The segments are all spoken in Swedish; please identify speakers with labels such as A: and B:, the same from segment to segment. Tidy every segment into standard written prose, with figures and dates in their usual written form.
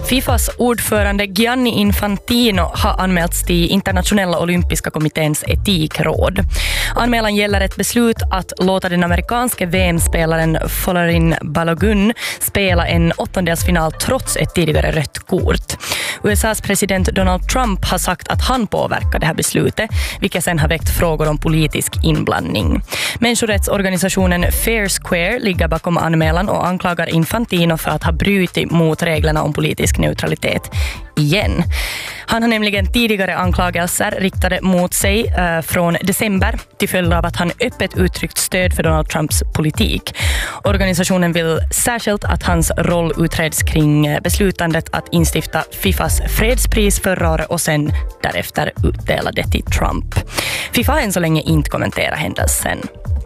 A: Fifas ordförande Gianni Infantino har anmälts till Internationella olympiska kommitténs etikråd. Anmälan gäller ett beslut att låta den amerikanske VM-spelaren Folarin Balogun spela en åttondelsfinal trots ett tidigare rött kort. USAs president Donald Trump har sagt att han påverkar det här beslutet, vilket sen har väckt frågor om politisk inblandning. Människorättsorganisationen Fair Square ligger bakom anmälan och anklagar Infantino för att ha brutit mot reglerna om politisk neutralitet igen. Han har nämligen tidigare anklagelser riktade mot sig från december till följd av att han öppet uttryckt stöd för Donald Trumps politik. Organisationen vill särskilt att hans roll utreds kring beslutandet att instifta Fifas fredspris förra året och sen därefter utdela det till Trump. Fifa har än så länge inte kommenterat händelsen.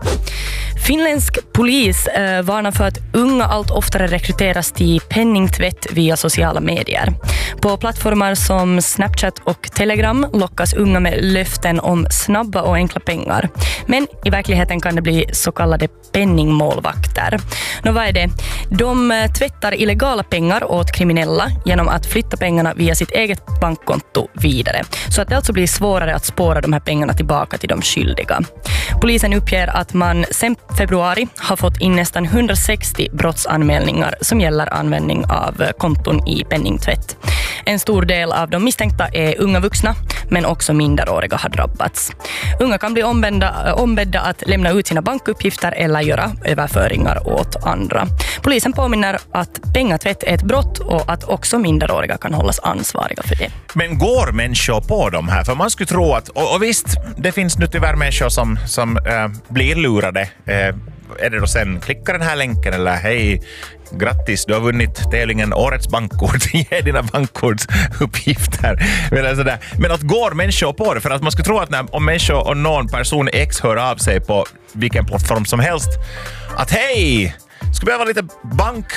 A: Finländsk polis varnar för att unga allt oftare rekryteras till penningtvätt via sociala medier. På plattformar som Snapchat och Telegram lockas unga med löften om snabba och enkla pengar. Men i verkligheten kan det bli så kallade penningmålvakter. Nå, vad är det? De tvättar illegala pengar åt kriminella genom att flytta pengarna via sitt eget bankkonto vidare. Så att det alltså blir svårare att spåra de här pengarna tillbaka till de skyldiga. Polisen uppger att man sen februari har fått in nästan 160 brottsanmälningar som gäller användning av konton i penningtvätt. En stor del av de misstänkta är unga vuxna, men också minderåriga har drabbats. Unga kan bli ombedda att lämna ut sina bankuppgifter eller göra överföringar åt andra. Polisen påminner att pengatvätt är ett brott och att också minderåriga kan hållas ansvariga för det.
B: Men går människor på de här? För man skulle tro att, och visst, det finns nu tyvärr människor som blir lurade. Är det då sen klicka den här länken eller hej, grattis, du har vunnit tävlingen Årets bankkort, ge dina bankkortsuppgifter. Men att går människor på det, för att man skulle tro att om människor och någon person X hör av sig på vilken plattform som helst, att hej, skulle behöva lite